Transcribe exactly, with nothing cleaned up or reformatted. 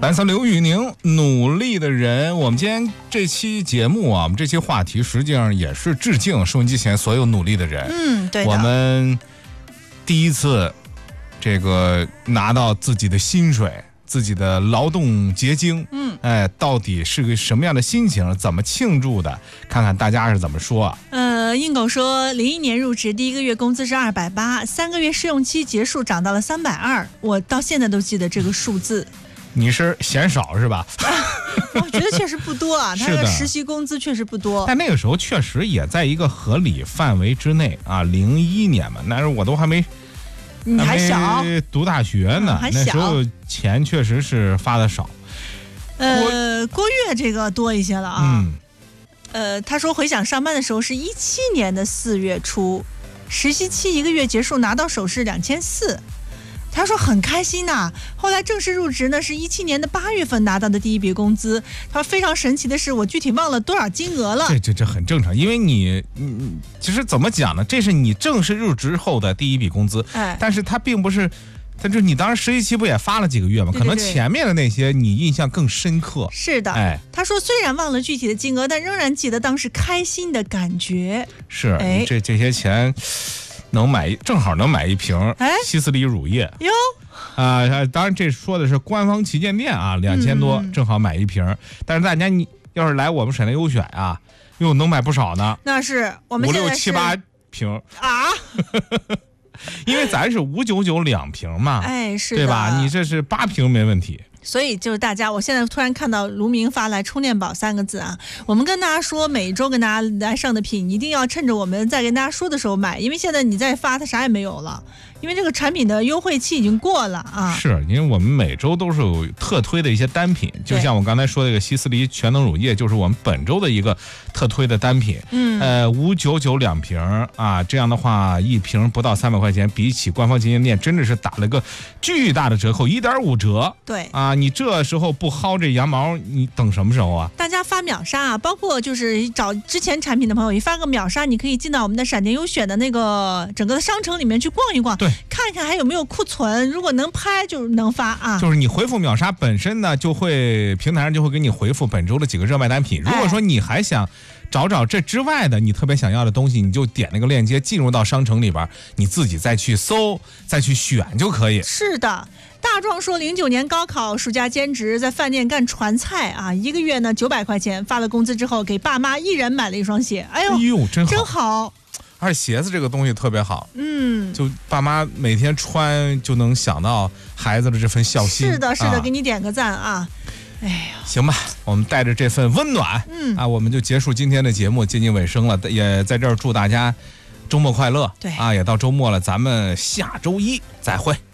蓝色刘宇宁，努力的人。我们今天这期节目啊，我们这期话题实际上也是致敬收音机前所有努力的人。 嗯，对的。 我们第一次这个拿到自己的薪水，自己的劳动结晶， 嗯， 哎，到底是个什么样的心情？怎么庆祝的？看看大家是怎么说啊？ 呃，硬狗说，零一年入职，第一个月工资是二百八，三个月试用期结束涨到了三百二，我到现在都记得这个数字。 你是嫌少是吧？ 我觉得确实不多啊，他的实习工资确实不多。 但那个时候确实也在一个合理范围之内啊。零一年嘛，那时候我都还没。 你还小， 读大学呢、嗯，那时候钱确实是发的少。 呃，郭跃这个多一些了啊。 嗯， 呃，他说回想上班的时候是一七年的四月初，实习期一个月结束拿到手是两千四。他说很开心呐、啊，后来正式入职呢，是一七年的八月份拿到的第一笔工资。他说非常神奇的是，我具体忘了多少金额了。 这这这很正常，因为你，嗯，其实怎么讲呢？这是你正式入职后的第一笔工资， 哎， 但是它并不是，但是你当时实习期不也发了几个月吗？ 对对对， 可能前面的那些你印象更深刻。 是的， 哎， 他说虽然忘了具体的金额，但仍然记得当时开心的感觉。 是， 哎， 这这些钱。能买正好能买一瓶希斯里乳液哟啊、呃！当然这说的是官方旗舰店啊，两千多、嗯、正好买一瓶。但是大家你要是来我们沈雷优选啊，哟能买不少呢。 那是我们五六七八瓶啊， 因为咱是五九九两瓶嘛， 哎是的， 对吧？你这是八瓶没问题。 所以就是大家，我现在突然看到卢明发来充电宝三个字啊，我们跟大家说，每周跟大家来上的品一定要趁着我们在跟大家说的时候买，因为现在你再发它啥也没有了，因为这个产品的优惠期已经过了啊。 是因为我们每周都是有特推的一些单品，就像我刚才说的这个希斯黎全能乳液，就是我们本周的一个特推的单品。 嗯， 呃，五九九两瓶啊，这样的话一瓶不到三百块钱，比起官方旗舰店真的是打了个巨大的折扣，一点五折。 对啊。你这时候不薅这羊毛，你等什么时候啊？ 大家发秒杀啊，包括就是找之前产品的朋友，一发个秒杀，你可以进到我们的闪电优选的那个整个商城里面去逛一逛， 对， 看一看还有没有库存，如果能拍就能发啊。 就是你回复秒杀本身呢，就会平台上就会给你回复本周的几个热卖单品。如果说你还想找找这之外的你特别想要的东西，你就点那个链接进入到商城里边，你自己再去搜，再去选就可以。是的。大壮说，零九年高考暑假兼职在饭店干传菜啊，一个月呢九百块钱，发了工资之后给爸妈一人买了一双鞋。哎呦， 哎呦真好， 真好。 而且鞋子这个东西特别好， 嗯， 就爸妈每天穿就能想到孩子的这份孝心。 是的，是的， 啊、 给你点个赞啊。哎呀， 行吧，我们带着这份温暖， 嗯啊，我们就结束今天的节目，接近尾声了，也在这儿祝大家周末快乐。 对啊，也到周末了，咱们下周一再会。